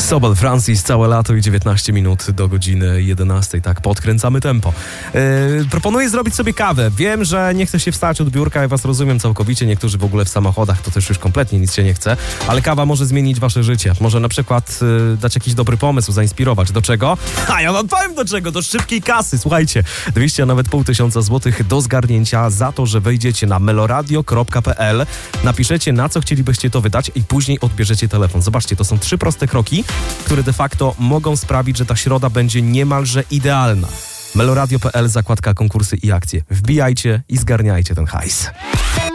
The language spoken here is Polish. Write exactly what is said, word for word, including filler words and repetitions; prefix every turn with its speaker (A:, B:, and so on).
A: Sobel Francis, całe lato i dziewiętnaście minut do godziny jedenastej, tak, podkręcamy tempo. Yy, proponuję zrobić sobie kawę. Wiem, że nie chce się wstać od biurka, ja was rozumiem całkowicie, niektórzy w ogóle w samochodach to też już kompletnie nic się nie chce, ale kawa może zmienić wasze życie. Może na przykład yy, dać jakiś dobry pomysł, zainspirować. Do czego? A ja wam powiem do czego, do szybkiej kasy. Słuchajcie, dwieście, a nawet pół tysiąca złotych do zgarnięcia za to, że wejdziecie na meloradio kropka p l, napiszecie, na co chcielibyście to wydać i później odbierzecie telefon. Zobaczcie, to są trzy proste kroki, które de facto mogą sprawić, że ta środa będzie niemalże idealna. meloradio kropka p l, zakładka konkursy i akcje. Wbijajcie i zgarniajcie ten hajs.